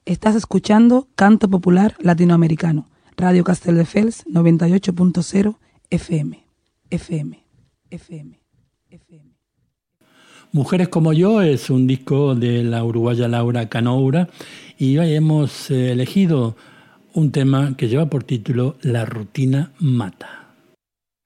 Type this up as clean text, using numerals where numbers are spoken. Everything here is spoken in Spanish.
Estás escuchando Canto Popular Latinoamericano, Radio Castelldefels 98.0 FM. Mujeres como yo es un disco de la uruguaya Laura Canoura y hoy hemos elegido un tema que lleva por título La rutina mata.